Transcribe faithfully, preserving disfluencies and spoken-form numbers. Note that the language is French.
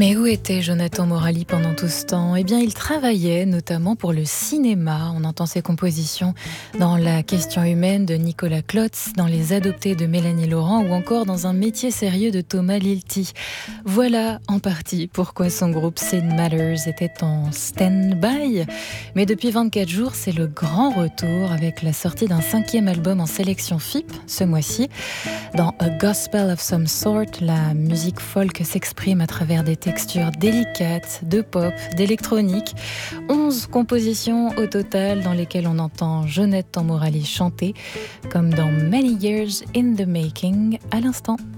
Mais où était Jonathan Morali pendant tout ce temps ? Eh bien, il travaillait notamment pour le cinéma. On entend ses compositions dans La question humaine de Nicolas Klotz, dans Les adoptés de Mélanie Laurent ou encore dans Un métier sérieux de Thomas Lilti. Voilà en partie pourquoi son groupe Sid Matters était en stand-by. Mais depuis vingt-quatre jours, c'est le grand retour avec la sortie d'un cinquième album en sélection F I P ce mois-ci. Dans A Gospel of Some Sort, la musique folk s'exprime à travers des textures délicates, de pop, d'électronique. Onze compositions au total dans lesquelles on entend Jonathan Morali chanter, comme dans Many Years in the Making à l'instant.